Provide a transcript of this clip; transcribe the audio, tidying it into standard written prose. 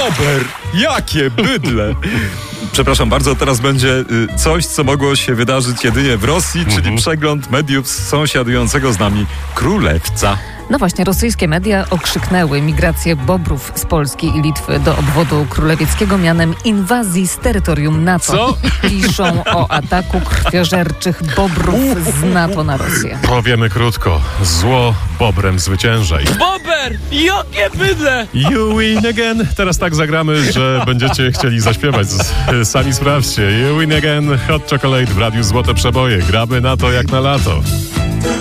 Bober! Jakie bydle! Przepraszam bardzo, teraz będzie coś, co mogło się wydarzyć jedynie w Rosji, czyli przegląd mediów sąsiadującego z nami królewca. No właśnie, rosyjskie media okrzyknęły migrację bobrów z Polski i Litwy do obwodu królewieckiego mianem inwazji z terytorium NATO. Co? Piszą o ataku krwiożerczych bobrów z NATO na Rosję. Powiemy krótko. Zło bobrem zwyciężaj. Bober! Jakie bydle! You win again. Teraz tak zagramy, że będziecie chcieli zaśpiewać. Sami sprawdźcie. You win again. Hot Chocolate w Radiu Złote Przeboje. Gramy na to jak na lato.